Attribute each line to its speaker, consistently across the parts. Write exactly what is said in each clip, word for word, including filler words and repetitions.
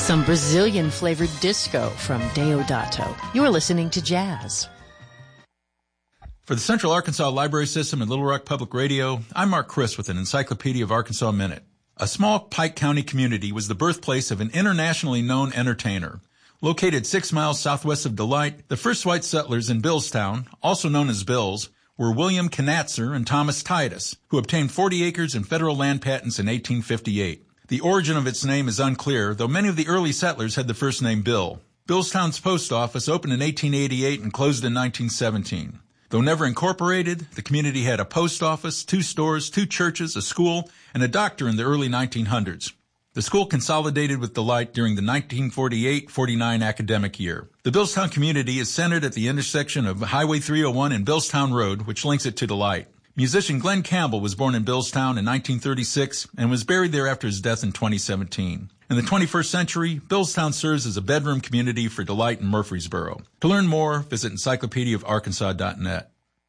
Speaker 1: Some Brazilian-flavored disco from Deodato. You are listening to Jazz.
Speaker 2: For the Central Arkansas Library System and Little Rock Public Radio, I'm Mark Chris with an Encyclopedia of Arkansas Minute. A small Pike County community was the birthplace of an internationally known entertainer. Located six miles southwest of Delight, the first white settlers in Billstown, also known as Bills, were William Knatzer and Thomas Titus, who obtained forty acres and federal land patents in eighteen fifty-eight. The origin of its name is unclear, though many of the early settlers had the first name Bill. Billstown's post office opened in eighteen eighty-eight and closed in nineteen seventeen. Though never incorporated, the community had a post office, two stores, two churches, a school, and a doctor in the early nineteen hundreds. The school consolidated with Delight during the nineteen forty-eight forty-nine academic year. The Billstown community is centered at the intersection of Highway three oh one and Billstown Road, which links it to Delight. Musician Glenn Campbell was born in Billstown in nineteen thirty-six and was buried there after his death in twenty seventeen. In the twenty-first century, Billstown serves as a bedroom community for Delight and Murfreesboro. To learn more, visit encyclopedia of arkansas dot net.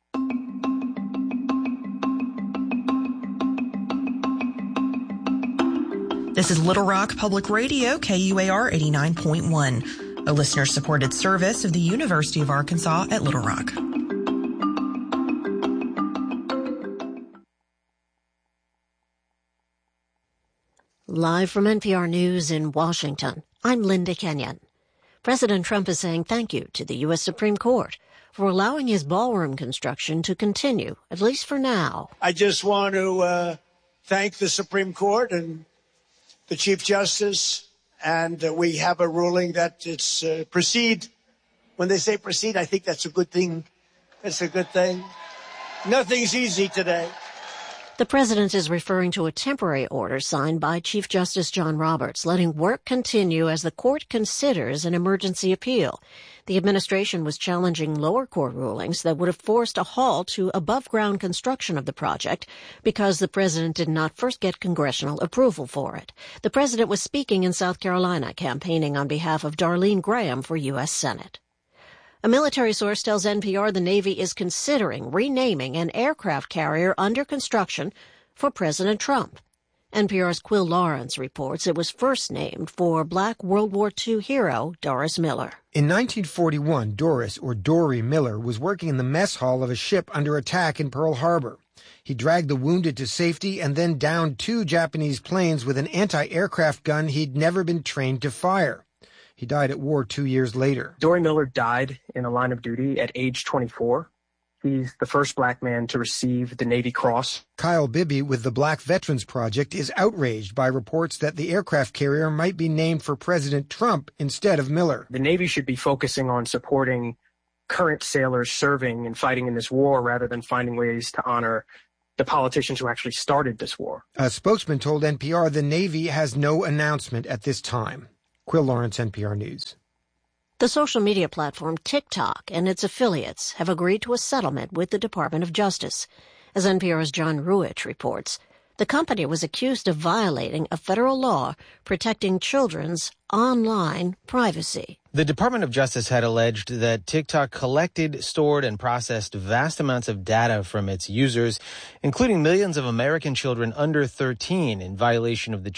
Speaker 3: This is Little Rock Public Radio, K U A R eighty-nine point one, a listener-supported service of the University of Arkansas at Little Rock.
Speaker 4: Live from N P R News in Washington, I'm Linda Kenyon. President Trump is saying thank you to the U S Supreme Court for allowing his ballroom construction to continue, at least for now.
Speaker 5: I just want to uh, thank the Supreme Court and the Chief Justice, and uh, we have a ruling that it's uh, proceed. When they say proceed, I think that's a good thing. That's a good thing. Nothing's easy today.
Speaker 4: The president is referring to a temporary order signed by Chief Justice John Roberts, letting work continue as the court considers an emergency appeal. The administration was challenging lower court rulings that would have forced a halt to above-ground construction of the project because the president did not first get congressional approval for it. The president was speaking in South Carolina, campaigning on behalf of Darlene Graham for U S Senate. A military source tells N P R the Navy is considering renaming an aircraft carrier under construction for President Trump. N P R's Quill Lawrence reports it was first named for Black World War Two hero Doris Miller.
Speaker 6: In nineteen forty-one, Doris, or Dory Miller, was working in the mess hall of a ship under attack in Pearl Harbor. He dragged the wounded to safety and then downed two Japanese planes with an anti-aircraft gun he'd never been trained to fire. He died at war two years later.
Speaker 7: Dory Miller died in the line of duty at age twenty-four. He's the first black man to receive the Navy Cross.
Speaker 6: Kyle Bibby with the Black Veterans Project is outraged by reports that the aircraft carrier might be named for President Trump instead of Miller.
Speaker 7: The Navy should be focusing on supporting current sailors serving and fighting in this war rather than finding ways to honor the politicians who actually started this war.
Speaker 6: A spokesman told N P R the Navy has no announcement at this time. Quill Lawrence, N P R News.
Speaker 4: The social media platform TikTok and its affiliates have agreed to a settlement with the Department of Justice. As N P R's John Ruich reports, the company was accused of violating a federal law protecting children's online privacy.
Speaker 8: The Department of Justice had alleged that TikTok collected, stored, and processed vast amounts of data from its users, including millions of American children under thirteen, in violation of the